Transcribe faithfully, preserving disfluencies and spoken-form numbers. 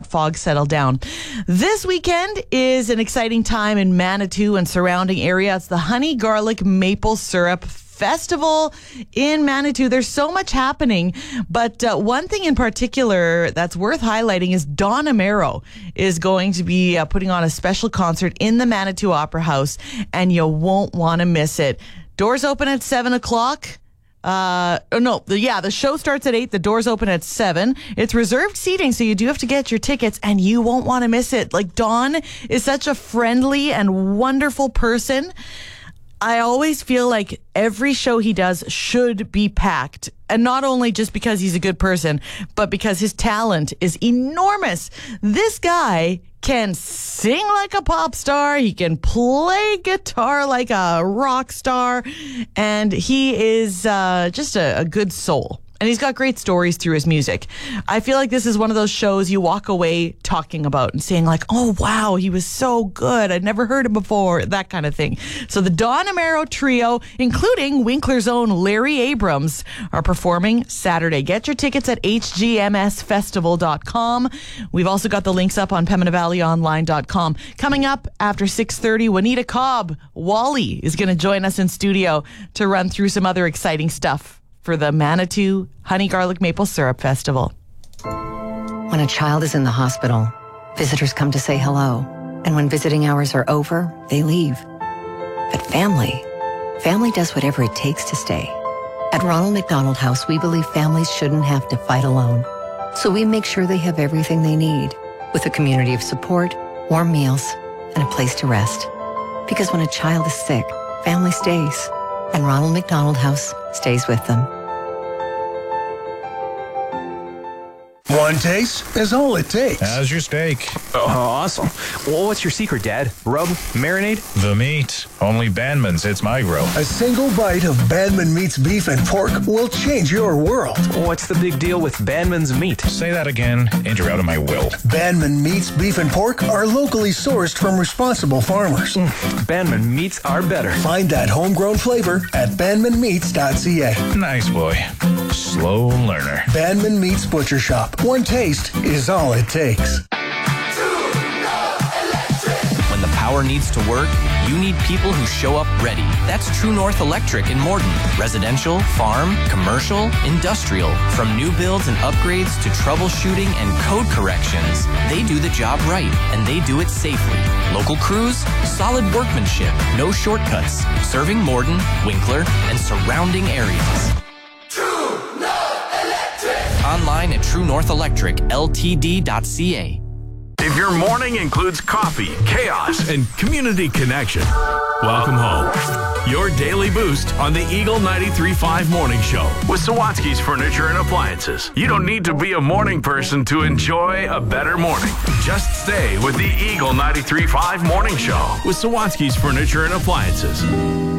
fog settle down. This weekend is an exciting time in Manitou and surrounding area. It's the Honey Garlic Maple Syrup Festival in Manitou. There's so much happening, but uh, one thing in particular that's worth highlighting is Don Amaro is going to be uh, putting on a special concert in the Manitou Opera House, and you won't want to miss it. Doors open at seven o'clock. Uh, oh no, the, yeah, the show starts at eight. The doors open at seven. It's reserved seating, so you do have to get your tickets, and you won't want to miss it. Like, Don is such a friendly and wonderful person. I always feel like every show he does should be packed. And not only just because he's a good person, but because his talent is enormous. This guy can sing like a pop star. He can play guitar like a rock star. And he is uh, just a, a good soul. And he's got great stories through his music. I feel like this is one of those shows you walk away talking about and saying like, oh, wow, he was so good. I'd never heard him before, that kind of thing. So the Don Amaro Trio, including Winkler's own Larry Abrams, are performing Saturday. Get your tickets at h g m s festival dot com. We've also got the links up on pembina valley online dot com. Coming up after six thirty, Juanita Cobb, Wally, is going to join us in studio to run through some other exciting stuff for the Manitou Honey Garlic Maple Syrup Festival. When a child is in the hospital, visitors come to say hello. And when visiting hours are over, they leave. But family, family does whatever it takes to stay. At Ronald McDonald House, we believe families shouldn't have to fight alone. So we make sure they have everything they need, with a community of support, warm meals, and a place to rest. Because when a child is sick, family stays. And Ronald McDonald House stays with them. One taste is all it takes. How's your steak? Oh, awesome. Well, what's your secret, Dad? Rub? Marinade? The meat. Only Bandman's hits my grill. A single bite of Bandman Meat's beef and pork will change your world. What's the big deal with Bandman's meat? Say that again, and you're out of my will. Bandman Meat's beef and pork are locally sourced from responsible farmers. Mm, Bandman meats are better. Find that homegrown flavor at bandman meats dot c a. Nice boy. Slow learner. Bandman Meats Butcher Shop. One taste is all it takes. When the power needs to work, you need people who show up ready. That's True North Electric in Morden. Residential, farm, commercial, industrial. From new builds and upgrades to troubleshooting and code corrections, they do the job right, and they do it safely. Local crews, solid workmanship, no shortcuts. Serving Morden, Winkler, and surrounding areas. Online at true north electric l t d dot c a. If your morning includes coffee, chaos, and community connection, welcome home. Your daily boost on the Eagle ninety-three point five Morning Show with Sawatsky's Furniture and Appliances. You don't need to be a morning person to enjoy a better morning. Just stay with the Eagle ninety-three point five Morning Show with Sawatsky's Furniture and Appliances.